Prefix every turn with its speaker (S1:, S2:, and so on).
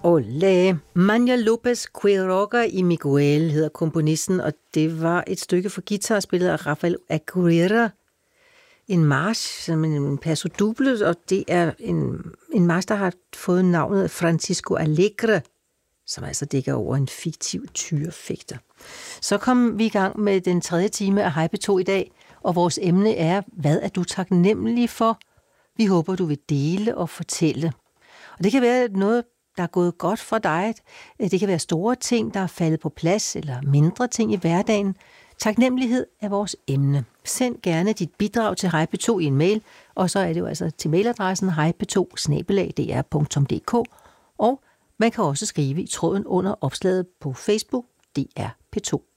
S1: Olé. Manuel López Quiroga y Miguel hedder komponisten, og det var et stykke for guitar spillet af Rafael Aguirre. En march, som en paso doble, og det er en march, der har fået navnet Francisco Alegre, som altså dækker over en fiktiv tyrefægter. Så kom vi i gang med den 3. time af Hej P2 i dag, og vores emne er, hvad er du taknemmelig for? Vi håber, du vil dele og fortælle. Og det kan være noget, der er gået godt for dig. Det kan være store ting, der er faldet på plads, eller mindre ting i hverdagen. Taknemmelighed er vores emne. Send gerne dit bidrag til Hej P2 i en mail, og så er det jo altså til mailadressen hejp2@dr.dk, og man kan også skrive i tråden under opslaget på Facebook DR P2.